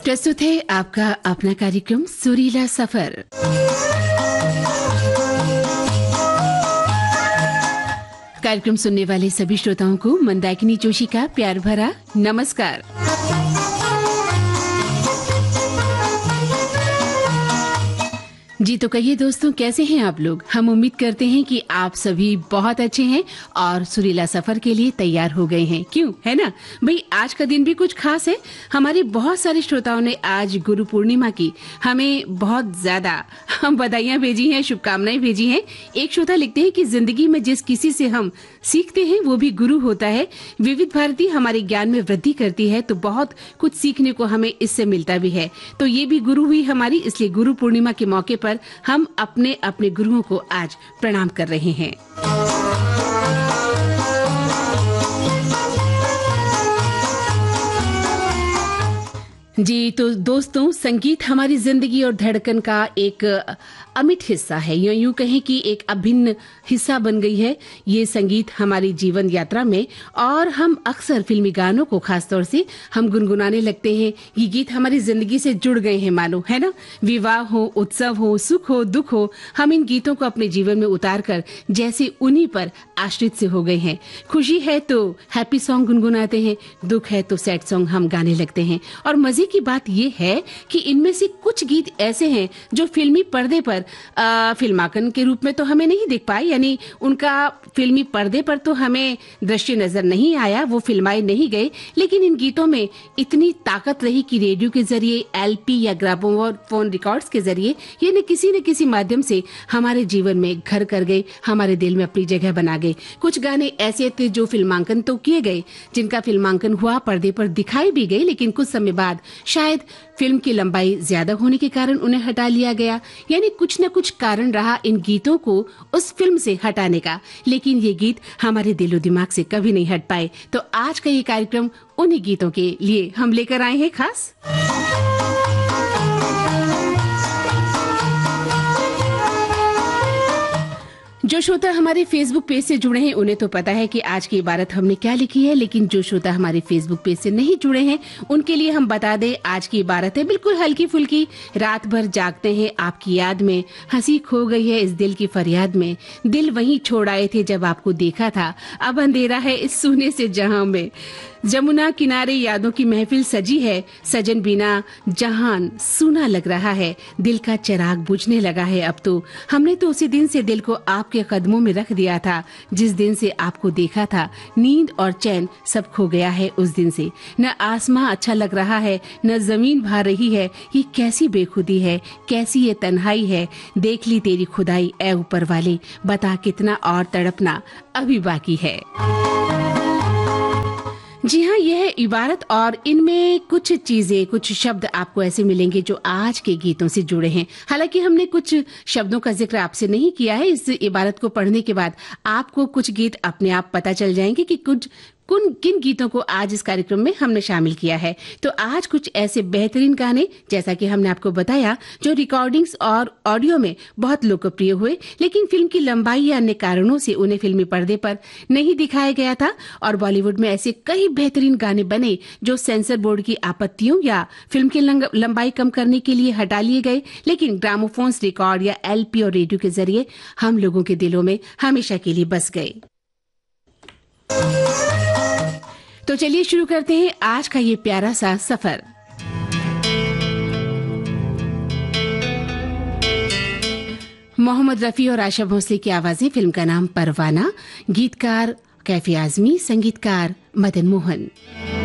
प्रस्तुत है आपका अपना कार्यक्रम सुरीला सफर। कार्यक्रम सुनने वाले सभी श्रोताओं को मंदाकिनी जोशी का प्यार भरा नमस्कार। जी तो कहिए दोस्तों, कैसे हैं आप लोग? हम उम्मीद करते हैं कि आप सभी बहुत अच्छे हैं और सुरीला सफर के लिए तैयार हो गए हैं। क्यों, है ना भाई? आज का दिन भी कुछ खास है। हमारे बहुत सारे श्रोताओं ने आज गुरु पूर्णिमा की हमें बहुत ज्यादा बधाइयां भेजी हैं, शुभकामनाएं भेजी हैं। एक श्रोता लिखते हैं कि जिंदगी में जिस किसी से हम सीखते हैं वो भी गुरु होता है। विविध भारती हमारे ज्ञान में वृद्धि करती है, तो बहुत कुछ सीखने को हमें इससे मिलता भी है। तो ये भी गुरु हुई हमारी, इसलिए गुरु पूर्णिमा के मौके पर हम अपने अपने गुरुओं को आज प्रणाम कर रहे हैं। जी तो दोस्तों, संगीत हमारी जिंदगी और धड़कन का एक अमिट हिस्सा है, यूं कहें कि एक अभिन्न हिस्सा बन गई है ये संगीत हमारी जीवन यात्रा में। और हम अक्सर फिल्मी गानों को खासतौर से हम गुनगुनाने लगते हैं। ये गीत हमारी जिंदगी से जुड़ गए हैं मानो, है ना? विवाह हो, उत्सव हो, सुख हो, दुख हो, हम इन गीतों को अपने जीवन में उतार कर जैसे उन्हीं पर आश्रित से हो गए हैं। खुशी है तो हैप्पी सॉन्ग गुनगुनाते हैं, दुख है तो सैड सॉन्ग हम गाने लगते हैं। और मजे की बात यह है कि इनमें से कुछ गीत ऐसे हैं जो फिल्मी पर्दे पर फिल्मांकन के रूप में तो हमें नहीं दिख पाए, यानी उनका फिल्मी पर्दे पर तो हमें दृश्य नजर नहीं आया, वो फिल्माए नहीं गए। लेकिन इन गीतों में इतनी ताकत रही कि रेडियो के जरिए, एलपी या ग्रामोफोन रिकॉर्ड्स के जरिए ये न किसी माध्यम से हमारे जीवन में घर कर गए, हमारे दिल में अपनी जगह बना गए। कुछ गाने ऐसे थे जो फिल्मांकन तो किए गए, जिनका फिल्मांकन हुआ, पर्दे पर दिखाई भी गए, लेकिन कुछ समय बाद शायद फिल्म की लंबाई ज्यादा होने के कारण उन्हें हटा लिया गया। यानी कुछ न कुछ कारण रहा इन गीतों को उस फिल्म से हटाने का, लेकिन ये गीत हमारे दिलो दिमाग से कभी नहीं हट पाए। तो आज का ये कार्यक्रम उन्हीं गीतों के लिए हम लेकर आए हैं खास। जो श्रोता हमारे फेसबुक पेज से जुड़े हैं उन्हें तो पता है कि आज की इबारत हमने क्या लिखी है, लेकिन जो श्रोता हमारे फेसबुक पेज से नहीं जुड़े हैं उनके लिए हम बता दें, आज की इबारत है बिल्कुल हल्की फुल्की। रात भर जागते हैं आपकी याद में, हंसी खो गई है इस दिल की फरियाद में, दिल वहीं छोड़ आए थे जब आपको देखा था, अब अंधेरा है इस सोने से जहां में, जमुना किनारे यादों की महफिल सजी है, सजन बिना जहान सूना लग रहा है, दिल का चिराग बुझने लगा है अब तो, हमने तो उसी दिन से दिल को आपके कदमों में रख दिया था, जिस दिन से आपको देखा था, नींद और चैन सब खो गया है उस दिन से, न आसमां अच्छा लग रहा है, न जमीन भा रही है, ये कैसी बेखुदी है, कैसी ये तन्हाई है, देख ली तेरी खुदाई ऐ ऊपर वाले, बता कितना और तड़पना अभी बाकी है। जी हाँ, यह है इबारत और इनमें कुछ चीजें, कुछ शब्द आपको ऐसे मिलेंगे जो आज के गीतों से जुड़े हैं। हालांकि हमने कुछ शब्दों का जिक्र आपसे नहीं किया है। इस इबारत को पढ़ने के बाद आपको कुछ गीत अपने आप पता चल जाएंगे कि किन गीतों को आज इस कार्यक्रम में हमने शामिल किया है। तो आज कुछ ऐसे बेहतरीन गाने, जैसा कि हमने आपको बताया, जो रिकॉर्डिंग्स और ऑडियो में बहुत लोकप्रिय हुए, लेकिन फिल्म की लंबाई या अन्य कारणों से उन्हें फिल्मी पर्दे पर नहीं दिखाया गया था। और बॉलीवुड में ऐसे कई बेहतरीन गाने बने जो सेंसर बोर्ड की आपत्तियों या फिल्म की लंबाई कम करने के लिए हटा लिए गए, लेकिन ग्रामोफोन्स रिकॉर्ड या एलपी और रेडियो के जरिए हम लोगों के दिलों में हमेशा के लिए बस गए। तो चलिए शुरू करते हैं आज का ये प्यारा सा सफर। मोहम्मद रफी और आशा भोसले की आवाजें, फिल्म का नाम परवाना, गीतकार कैफी आजमी, संगीतकार मदन मोहन।